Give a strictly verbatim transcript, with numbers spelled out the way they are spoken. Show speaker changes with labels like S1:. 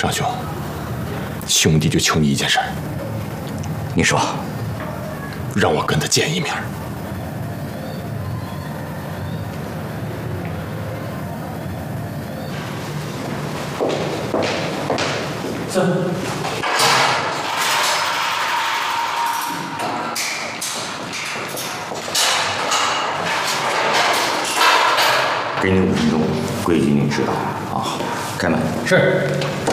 S1: 尚兄，兄弟就求你一件事，
S2: 你说，
S1: 让我跟他见一面。
S3: 是。
S2: 给你五分钟，规矩你知道啊。开门。
S3: 是。